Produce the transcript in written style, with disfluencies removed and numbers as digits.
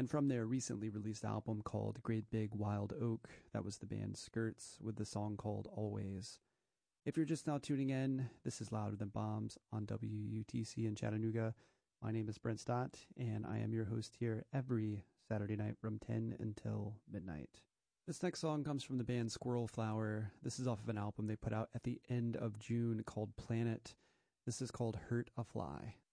and from their recently released album called Great Big Wild Oak, that was the band Skirts with the song called Always. If you're just now tuning in, this is Louder Than Bombs on WUTC in Chattanooga. My name is Brent Stott, and I am your host here every Saturday night from 10 until midnight. This next song comes from the band Squirrel Flower. This is off of an album they put out at the end of June called Planet. This is called Hurt a Fly.